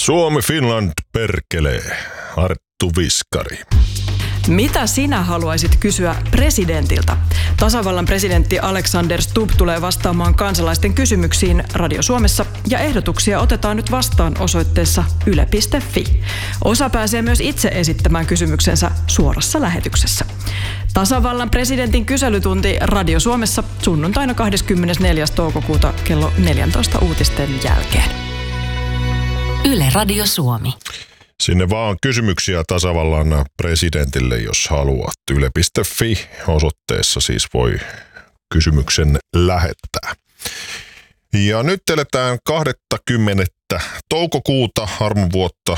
Suomi Finland perkelee. Arttu Viskari. Mitä sinä haluaisit kysyä presidentiltä? Tasavallan presidentti Alexander Stubb tulee vastaamaan kansalaisten kysymyksiin Radio Suomessa ja ehdotuksia otetaan nyt vastaan osoitteessa yle.fi. Osa pääsee myös itse esittämään kysymyksensä suorassa lähetyksessä. Tasavallan presidentin kyselytunti Radio Suomessa sunnuntaina 24. toukokuuta kello 14 uutisten jälkeen. Yle Radio Suomi. Sinne vaan kysymyksiä tasavallan presidentille, jos haluat. Yle.fi osoitteessa siis voi kysymyksen lähettää. Ja nyt eletään 20. toukokuuta armonvuotta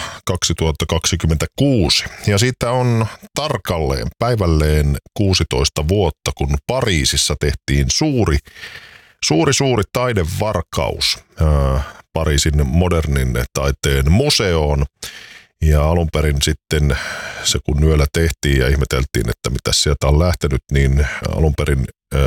2026. Ja siitä on tarkalleen päivälleen 16 vuotta, kun Pariisissa tehtiin suuri taidevarkaus Pariisin modernin taiteen museoon. Ja alun perin sitten se kun yöllä tehtiin ja ihmeteltiin, että mitä sieltä on lähtenyt, niin alun perin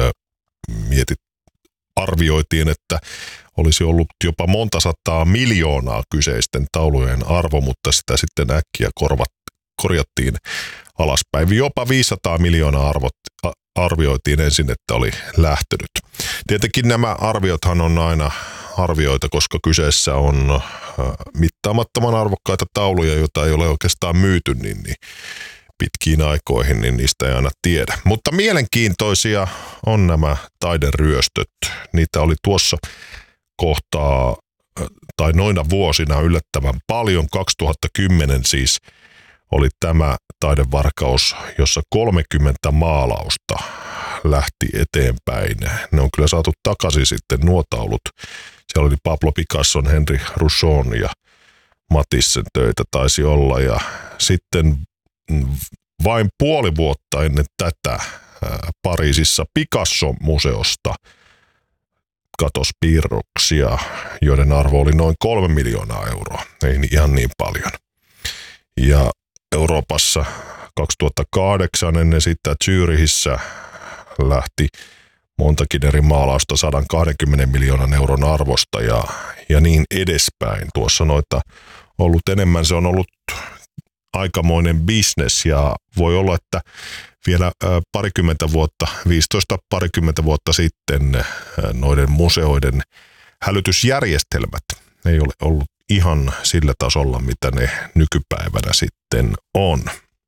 arvioitiin, että olisi ollut jopa monta sataa miljoonaa kyseisten taulujen arvo, mutta sitä sitten äkkiä korjattiin alaspäin. Jopa 500 miljoonaa arvioitiin ensin, että oli lähtenyt. Tietenkin nämä arviothan on aina arvioita, koska kyseessä on mittaamattoman arvokkaita tauluja, joita ei ole oikeastaan myyty niin pitkiin aikoihin, niin niistä ei aina tiedä. Mutta mielenkiintoisia on nämä taideryöstöt. Niitä oli tuossa kohtaa tai noina vuosina yllättävän paljon. 2010 siis oli tämä taidevarkaus, jossa 30 maalausta lähti eteenpäin. Ne on kyllä saatu takaisin sitten nuo taulut. Siellä oli Pablo Picasson, Henri Rousseaun ja Matissen töitä taisi olla. Ja sitten vain puoli vuotta ennen tätä Pariisissa Picasso-museosta katosi piirroksia, joiden arvo oli noin 3 miljoonaa euroa. Ei ihan niin paljon. Ja Euroopassa 2008 ennen sitä Zyrihissä lähti montakin eri maalausta 120 miljoonan euron arvosta ja niin edespäin. Tuossa noita ollut enemmän, se on ollut aikamoinen bisnes ja voi olla, että vielä parikymmentä vuotta sitten noiden museoiden hälytysjärjestelmät ei ole ollut ihan sillä tasolla, mitä ne nykypäivänä sitten on.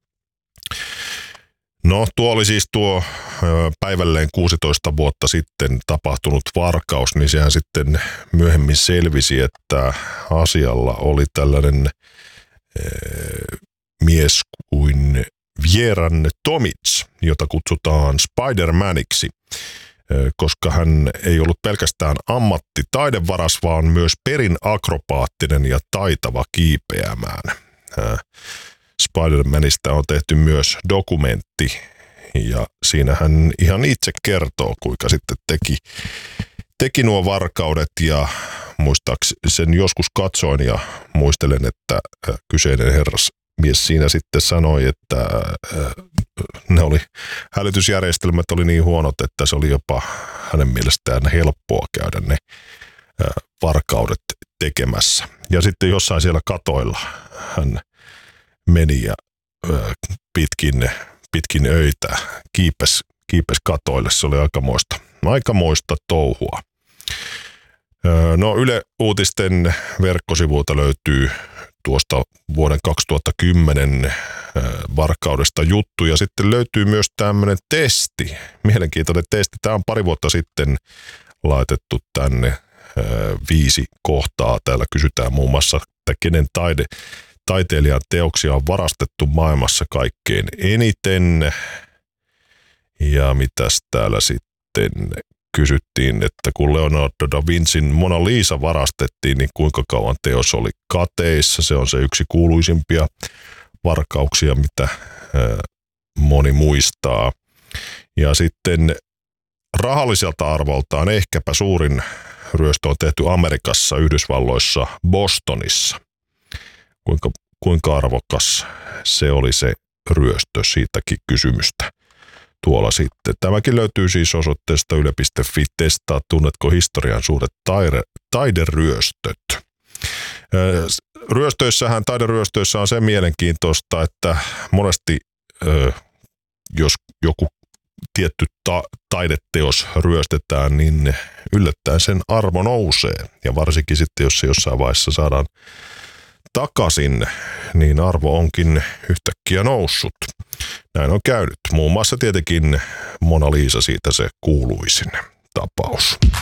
No tuo oli siis päivälleen 16 vuotta sitten tapahtunut varkaus, niin sehän sitten myöhemmin selvisi, että asialla oli tällainen mies kuin Vjeran Tomic, jota kutsutaan Spider-Maniksi, koska hän ei ollut pelkästään ammattitaidevaras, vaan myös perin akrobaattinen ja taitava kiipeämään. Spider-Manista on tehty myös dokumentti ja siinä hän ihan itse kertoo, kuinka sitten teki nuo varkaudet ja sen joskus katsoin ja muistelen, että kyseinen herrasmies siinä sitten sanoi, että hälytysjärjestelmät oli niin huonot, että se oli jopa hänen mielestään helppoa käydä ne varkaudet tekemässä. Ja sitten jossain siellä katoilla hän meni ja pitkin öitä kiipesi katoille. Se oli aikamoista touhua. No Yle Uutisten verkkosivuilta löytyy tuosta vuoden 2010 varkaudesta juttu ja sitten löytyy myös tämmöinen testi, mielenkiintoinen testi. Tämä on pari vuotta sitten laitettu tänne 5 kohtaa. Täällä kysytään muun muassa, että kenen taiteilijan teoksia on varastettu maailmassa kaikkein eniten. Ja mitäs täällä sitten kysyttiin, että kun Leonardo da Vincin Mona Lisa varastettiin, niin kuinka kauan teos oli kateissa. Se on se yksi kuuluisimpia varkauksia, mitä moni muistaa. Ja sitten rahalliselta arvoltaan ehkäpä suurin ryöstö on tehty Amerikassa, Yhdysvalloissa, Bostonissa. Kuinka arvokas se oli se ryöstö, siitäkin kysymystä tuolla sitten. Tämäkin löytyy siis osoitteesta yle.fi. Testaa, tunnetko historian suuret taideryöstöt. taideryöstöissä on se mielenkiintoista, että monesti jos joku tietty taideteos ryöstetään, niin yllättäen sen arvo nousee. Ja varsinkin sitten, jos se jossain vaiheessa saadaan takaisin, niin arvo onkin yhtäkkiä noussut. Näin on käynyt. Muun muassa tietenkin Mona Lisa siitä se kuuluisin tapaus.